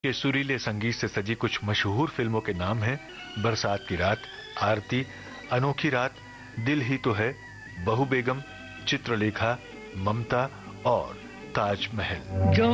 के सुरीले संगीत से सजी कुछ मशहूर फिल्मों के नाम हैं: बरसात की रात, आरती, अनोखी रात, दिल ही तो है, बहू बेगम, चित्रलेखा, ममता और ताजमहल।